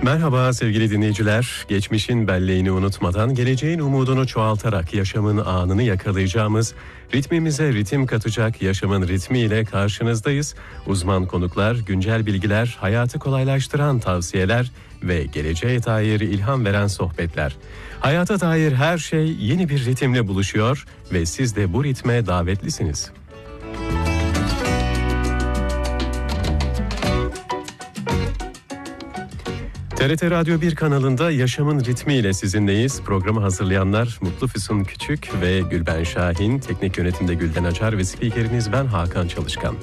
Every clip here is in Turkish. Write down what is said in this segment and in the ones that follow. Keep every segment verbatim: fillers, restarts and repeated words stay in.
Merhaba sevgili dinleyiciler. Geçmişin belleğini unutmadan geleceğin umudunu çoğaltarak yaşamın anını yakalayacağımız, ritmimize ritim katacak yaşamın ritmiyle karşınızdayız. Uzman konuklar, güncel bilgiler, hayatı kolaylaştıran tavsiyeler ve geleceğe dair ilham veren sohbetler. Hayata dair her şey yeni bir ritimle buluşuyor ve siz de bu ritme davetlisiniz. T R T Radyo bir kanalında Yaşamın Ritmi ile sizinleyiz. Programı hazırlayanlar Mutlu Füsun Küçük ve Gülben Şahin. Teknik yönetimde Gülden Acar ve spikeriniz ben Hakan Çalışkan.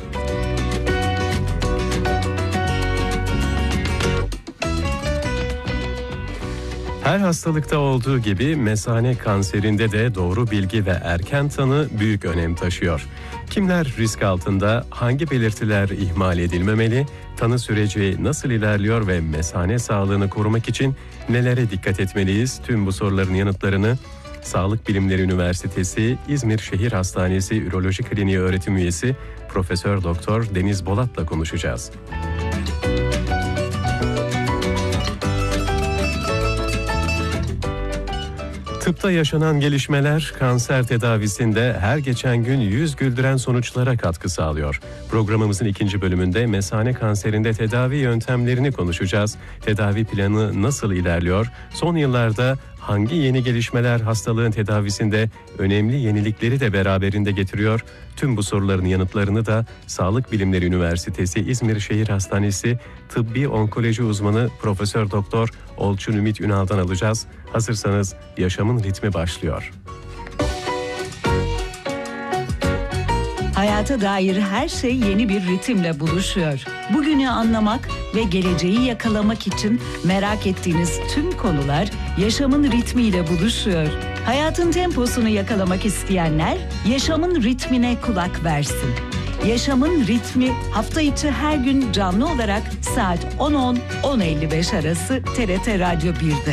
Her hastalıkta olduğu gibi mesane kanserinde de doğru bilgi ve erken tanı büyük önem taşıyor. Kimler risk altında, hangi belirtiler ihmal edilmemeli, tanı süreci nasıl ilerliyor ve mesane sağlığını korumak için nelere dikkat etmeliyiz? Tüm bu soruların yanıtlarını Sağlık Bilimleri Üniversitesi İzmir Şehir Hastanesi Üroloji Kliniği öğretim üyesi Profesör Doktor Deniz Bolat'la konuşacağız. Tıpta yaşanan gelişmeler kanser tedavisinde her geçen gün yüz güldüren sonuçlara katkı sağlıyor. Programımızın ikinci bölümünde mesane kanserinde tedavi yöntemlerini konuşacağız. Tedavi planı nasıl ilerliyor? Son yıllarda hangi yeni gelişmeler hastalığın tedavisinde önemli yenilikleri de beraberinde getiriyor? Tüm bu soruların yanıtlarını da Sağlık Bilimleri Üniversitesi İzmir Şehir Hastanesi Tıbbi Onkoloji Uzmanı Profesör Doktor Olçun Ümit Ünal'dan alacağız. Hazırsanız Yaşamın Ritmi başlıyor. Hayata dair her şey yeni bir ritimle buluşuyor. Bugünü anlamak ve geleceği yakalamak için merak ettiğiniz tüm konular yaşamın ritmiyle buluşuyor. Hayatın temposunu yakalamak isteyenler yaşamın ritmine kulak versin. Yaşamın ritmi hafta içi her gün canlı olarak saat on on on elli beş arası T R T Radyo bir'de.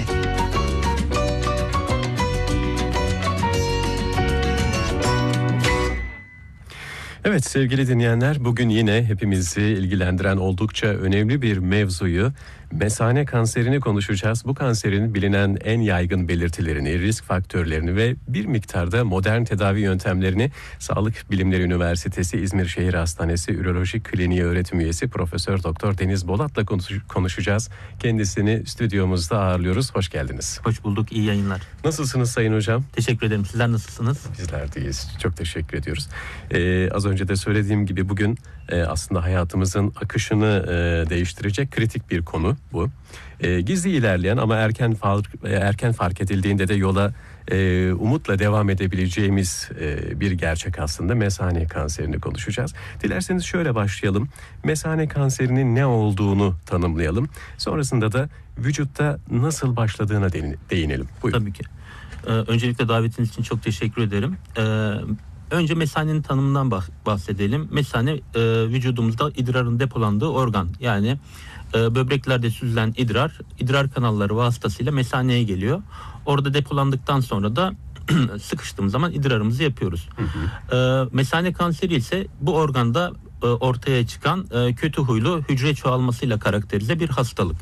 Evet sevgili dinleyenler, bugün yine hepimizi ilgilendiren oldukça önemli bir mevzuyu, mesane kanserini konuşacağız. Bu kanserin bilinen en yaygın belirtilerini, risk faktörlerini ve bir miktarda modern tedavi yöntemlerini Sağlık Bilimleri Üniversitesi İzmir Şehir Hastanesi Üroloji Kliniği öğretim üyesi Profesör Doktor Deniz Bolat'la konuşacağız. Kendisini stüdyomuzda ağırlıyoruz. Hoş geldiniz. Hoş bulduk. İyi yayınlar. Nasılsınız Sayın Hocam? Teşekkür ederim. Sizler nasılsınız? Bizler de iyiyiz. Çok teşekkür ediyoruz. Ee, az önce de söylediğim gibi bugün e, aslında hayatımızın akışını e, değiştirecek kritik bir konu bu. E, gizli ilerleyen ama erken fark, erken fark edildiğinde de yola e, umutla devam edebileceğimiz e, bir gerçek aslında. Mesane kanserini konuşacağız. Dilerseniz şöyle başlayalım. Mesane kanserinin ne olduğunu tanımlayalım. Sonrasında da vücutta nasıl başladığına değinelim. Buyurun. Tabii ki. Ee, öncelikle davetiniz için çok teşekkür ederim. Ee, Önce mesanenin tanımından bahsedelim. Mesane e, vücudumuzda idrarın depolandığı organ. Yani e, böbreklerde süzülen idrar, idrar kanalları vasıtasıyla mesaneye geliyor. Orada depolandıktan sonra da sıkıştığımız zaman idrarımızı yapıyoruz. Hı hı. E, mesane kanseri ise bu organda e, ortaya çıkan e, kötü huylu hücre çoğalmasıyla karakterize bir hastalık.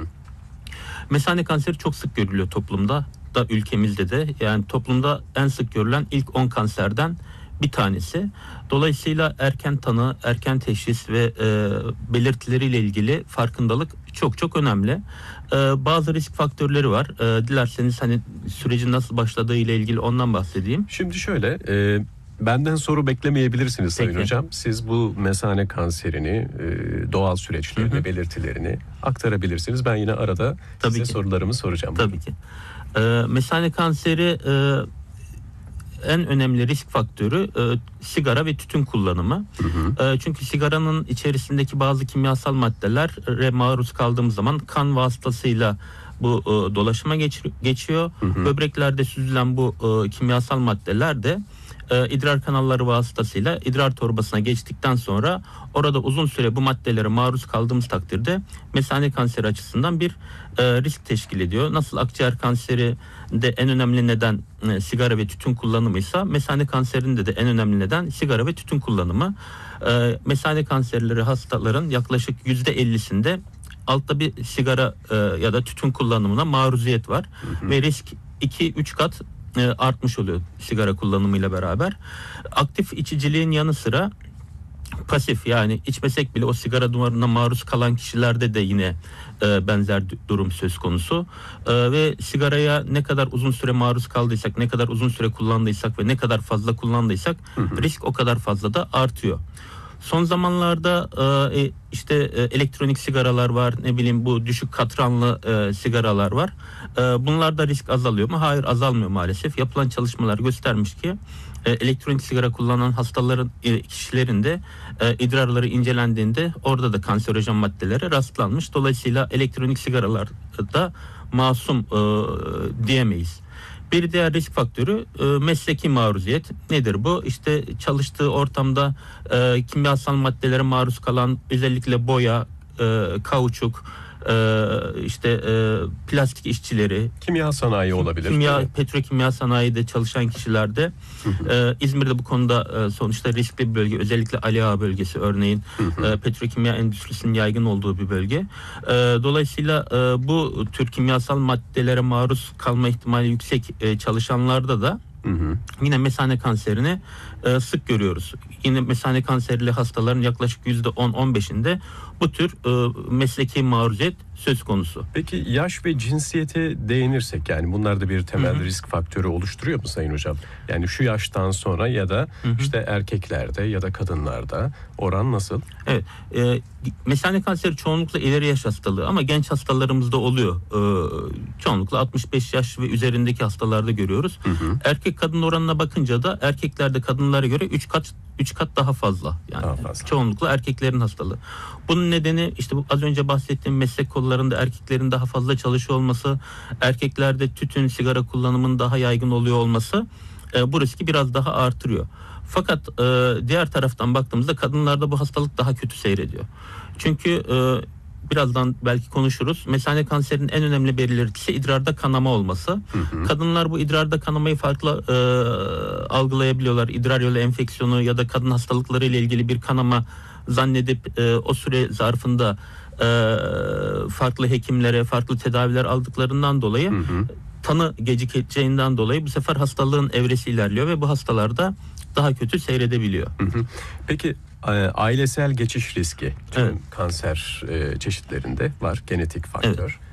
Mesane kanseri çok sık görülüyor toplumda da, ülkemizde de. Yani toplumda en sık görülen ilk on kanserden bir tanesi. Dolayısıyla erken tanı, erken teşhis ve e, belirtileriyle ilgili farkındalık çok çok önemli. E, bazı risk faktörleri var. E, dilerseniz hani sürecin nasıl başladığı ile ilgili ondan bahsedeyim. Şimdi şöyle, e, benden soru beklemeyebilirsiniz Sayın Peki. Hocam. Siz bu mesane kanserini, e, doğal süreçlerini, hı hı. belirtilerini aktarabilirsiniz. Ben yine arada Tabii size ki. sorularımı soracağım. Tabii Buyurun. ki. E, mesane kanseri e, en önemli risk faktörü e, sigara ve tütün kullanımı. Hı hı. E, çünkü sigaranın içerisindeki bazı kimyasal maddelere maruz kaldığımız zaman kan vasıtasıyla bu e, dolaşıma geç, geçiyor. Hı hı. Böbreklerde süzülen bu e, kimyasal maddeler de e, idrar kanalları vasıtasıyla idrar torbasına geçtikten sonra orada uzun süre bu maddelere maruz kaldığımız takdirde mesane kanseri açısından bir e, risk teşkil ediyor. Nasıl akciğer kanseri de en önemli neden e, sigara ve tütün kullanımıysa mesane kanserinde de en önemli neden sigara ve tütün kullanımı. E, mesane kanserleri hastaların yaklaşık yüzde ellisinde altta bir sigara e, ya da tütün kullanımına maruziyet var. Hı hı. Ve risk iki üç kat e, artmış oluyor sigara kullanımıyla beraber. Aktif içiciliğin yanı sıra pasif, yani içmesek bile o sigara dumanına maruz kalan kişilerde de yine e, benzer durum söz konusu. E, ve sigaraya ne kadar uzun süre maruz kaldıysak, ne kadar uzun süre kullandıysak ve ne kadar fazla kullandıysak hı hı. risk o kadar fazla da artıyor. Son zamanlarda e, işte e, elektronik sigaralar var, ne bileyim bu düşük katranlı e, sigaralar var. E, bunlarda risk azalıyor mu? Hayır, azalmıyor maalesef. Yapılan çalışmalar göstermiş ki e, elektronik sigara kullanan hastaların e, kişilerin de e, idrarları incelendiğinde orada da kanserojen maddelere rastlanmış. Dolayısıyla elektronik sigaralarda masum e, diyemeyiz. Bir diğer risk faktörü e, mesleki maruziyet. Nedir bu? İşte çalıştığı ortamda e, kimyasal maddelere maruz kalan, özellikle boya, e, kauçuk, e, işte e, plastik işçileri, kimya sanayi olabilir. Kimya, petrokimya sanayide çalışan kişilerde e, İzmir'de bu konuda e, sonuçta riskli bir bölge. Özellikle Ali Ağa bölgesi örneğin e, petrokimya endüstrisinin yaygın olduğu bir bölge. E, dolayısıyla e, bu tür kimyasal maddelere maruz kalma ihtimali yüksek e, çalışanlarda da Hı hı. yine mesane kanserini e, sık görüyoruz. Yine mesane kanseriyle hastaların yaklaşık yüzde on on beşinde bu tür e, mesleki maruziyet söz konusu. Peki yaş ve cinsiyete değinirsek, yani bunlar da bir temel hı hı. risk faktörü oluşturuyor mu Sayın Hocam? Yani şu yaştan sonra ya da hı hı. işte erkeklerde ya da kadınlarda oran nasıl? Evet. E, mesane kanseri çoğunlukla ileri yaş hastalığı ama genç hastalarımızda oluyor. E, çoğunlukla altmış beş yaş ve üzerindeki hastalarda görüyoruz. Hı hı. Erkek kadın oranına bakınca da erkeklerde kadınlara göre üç kat üç kat daha fazla. Yani daha fazla. Çoğunlukla erkeklerin hastalığı. Bunun nedeni işte bu az önce bahsettiğim meslek kollarında erkeklerin daha fazla çalışıyor olması, erkeklerde tütün, sigara kullanımının daha yaygın oluyor olması e, bu riski biraz daha artırıyor. Fakat e, diğer taraftan baktığımızda kadınlarda bu hastalık daha kötü seyrediyor. Çünkü e, birazdan belki konuşuruz. Mesane kanserinin en önemli belirtisi idrarda kanama olması. Hı hı. Kadınlar bu idrarda kanamayı farklı e, algılayabiliyorlar. İdrar yolu enfeksiyonu ya da kadın hastalıkları ile ilgili bir kanama zannedip e, o süre zarfında e, farklı hekimlere, farklı tedaviler aldıklarından dolayı hı hı. tanı gecikeceğinden dolayı bu sefer hastalığın evresi ilerliyor ve bu hastalarda daha kötü seyredebiliyor. Hı hı. Peki ailesel geçiş riski tüm evet. kanser e, çeşitlerinde var, genetik faktör. Evet.